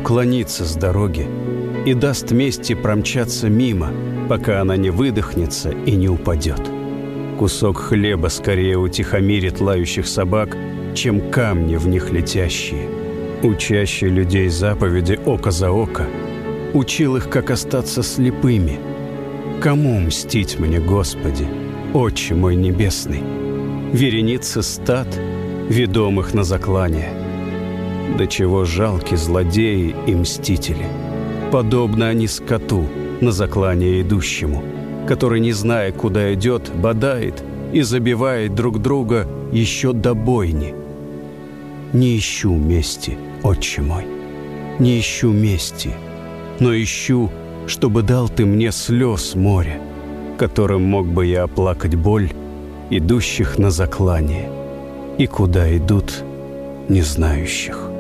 уклониться с дороги и даст мести промчаться мимо, пока она не выдохнется и не упадет. Кусок хлеба скорее утихомирит лающих собак, чем камни в них летящие. Учащий людей заповеди око за око учил их, как остаться слепыми. Кому мстить мне, Господи, Отче мой небесный? Вереницы стад, ведомых на заклание. До чего жалки злодеи и мстители. Подобно они скоту, на заклание идущему, который, не зная, куда идет, бодает и забивает друг друга еще до бойни. Не ищу мести, Отче мой, не ищу мести, но ищу, чтобы дал ты мне слез море, которым мог бы я оплакать боль идущих на заклание и куда идут не знающих.